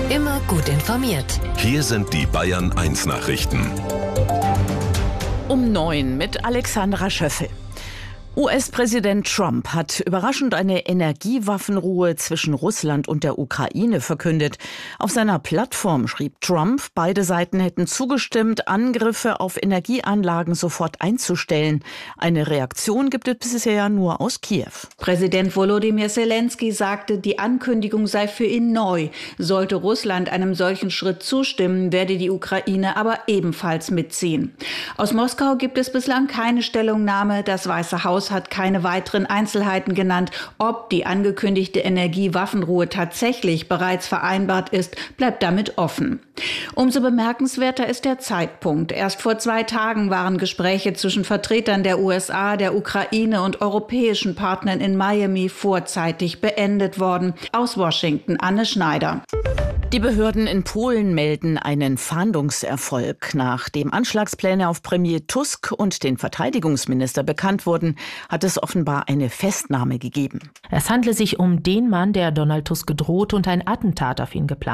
Immer gut informiert. Hier sind die Bayern 1 Nachrichten. Um 9 mit Alexandra Schöffel. US-Präsident Trump hat überraschend eine Energiewaffenruhe zwischen Russland und der Ukraine verkündet. Auf seiner Plattform schrieb Trump, beide Seiten hätten zugestimmt, Angriffe auf Energieanlagen sofort einzustellen. Eine Reaktion gibt es bisher nur aus Kiew. Präsident Volodymyr Zelensky sagte, die Ankündigung sei für ihn neu. Sollte Russland einem solchen Schritt zustimmen, werde die Ukraine aber ebenfalls mitziehen. Aus Moskau gibt es bislang keine Stellungnahme. Das Weiße Haus hat keine weiteren Einzelheiten genannt. Ob die angekündigte Energiewaffenruhe tatsächlich bereits vereinbart ist, bleibt damit offen. Umso bemerkenswerter ist der Zeitpunkt. Erst vor 2 Tagen waren Gespräche zwischen Vertretern der USA, der Ukraine und europäischen Partnern in Miami vorzeitig beendet worden. Aus Washington, Anne Schneider. Die Behörden in Polen melden einen Fahndungserfolg. Nachdem Anschlagspläne auf Premier Tusk und den Verteidigungsminister bekannt wurden, hat es offenbar eine Festnahme gegeben. Es handle sich um den Mann, der Donald Tusk gedroht und ein Attentat auf ihn geplant